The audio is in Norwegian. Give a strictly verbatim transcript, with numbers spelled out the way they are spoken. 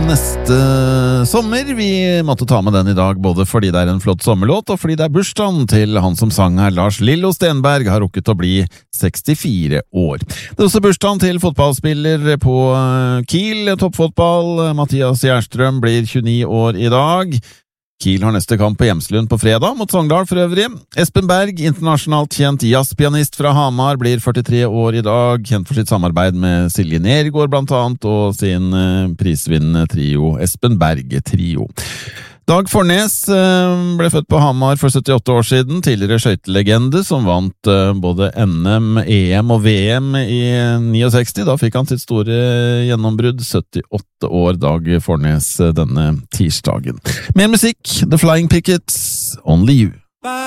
neste sommer. Vi måtte ta med den i dag, både fordi det er en flott sommerlåt, og fordi det er bursdagen til han som sang her. Lars Lillo Stenberg har rukket å bli sekstifire år. Det er også bursdagen til fotballspiller på Kiel, toppfotball. Mathias Gjerstrøm blir tjueni år i dag. Kiel har neste kamp på Hjemslund på fredag, mot Sogndal for øvrig. Espen Berg, internasjonalt kjent jazzpianist fra Hamar, blir førtitre år i dag, kjent for sitt samarbeid med Silje Nergård blant annet, og sin prisvinnende trio, Espen Berg Trio. Dag Fornes ble født på Hamar for syttiåtte år siden, tidligere skøytelegende som vant både N M, E M og V M i sekstini. Da fikk han sitt store gjennombrudd, syttiåtte år Dag Fornes denne tirsdagen. Mer musikk, The Flying Pickets, Only You.